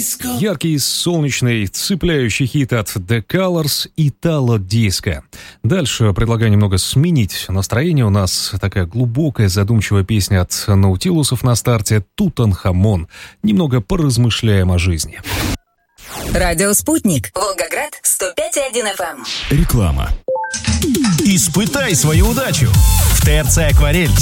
Яркий, солнечный, цепляющий хит от The Colors «Итало Диско». Дальше предлагаю немного сменить настроение. У нас такая глубокая, задумчивая песня от Наутилусов на старте «Тутанхамон». Немного поразмышляем о жизни. Радио «Спутник». Волгоград, 105,1 FM. Реклама. Испытай свою удачу. В ТРЦ «Акварель»